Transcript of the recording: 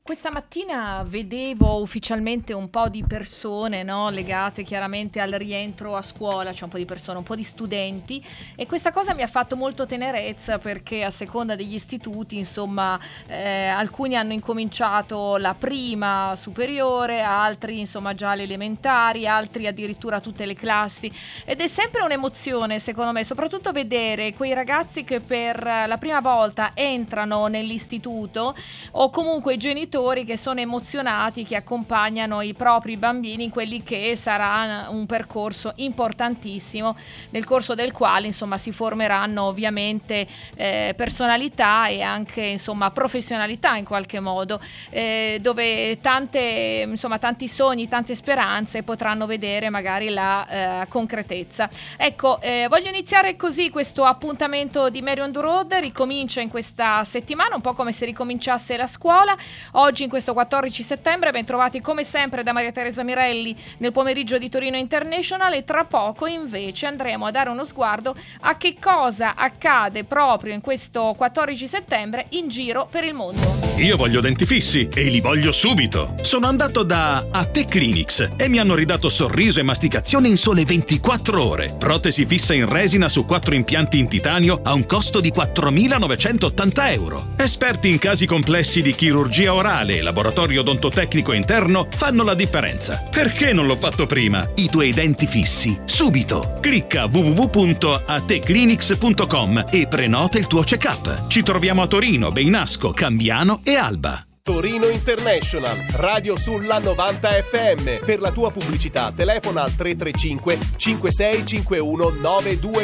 Questa mattina vedevo ufficialmente un po' di persone, no, legate chiaramente al rientro a scuola, c'è un po' di persone, un po' di studenti, e questa cosa mi ha fatto molto tenerezza perché a seconda degli istituti, insomma, alcuni hanno incominciato la prima superiore, altri insomma già le elementari, altri addirittura tutte le classi, ed è sempre un'emozione secondo me, soprattutto vedere quei ragazzi che per la prima volta entrano nell'istituto o comunque i genitori che sono emozionati, che accompagnano i propri bambini in quelli che sarà un percorso importantissimo nel corso del quale insomma si formeranno ovviamente personalità e anche insomma professionalità in qualche modo, dove tanti sogni, tante speranze potranno vedere magari la concretezza. Ecco, voglio iniziare così questo appuntamento di Mary on the Road. Ricomincia in questa settimana un po' come se ricominciasse la scuola. Oggi in questo 14 settembre ben trovati come sempre da Maria Teresa Mirelli nel pomeriggio di Torino International, e tra poco invece andremo a dare uno sguardo a che cosa accade proprio in questo 14 settembre in giro per il mondo. Io voglio denti fissi e li voglio subito. Sono andato da A-Te Clinics e mi hanno ridato sorriso e masticazione in sole 24 ore. Protesi fissa in resina su 4 impianti in titanio a un costo di 4.980 euro. Esperti in casi complessi di chirurgia orale e laboratorio odontotecnico interno fanno la differenza. Perché non l'ho fatto prima? I tuoi denti fissi subito. Clicca www.ateclinics.com e prenota il tuo check-up. Ci troviamo a Torino, Beinasco, Cambiano e Alba. Torino International, radio sulla 90 FM. Per la tua pubblicità telefona al 335 5651 92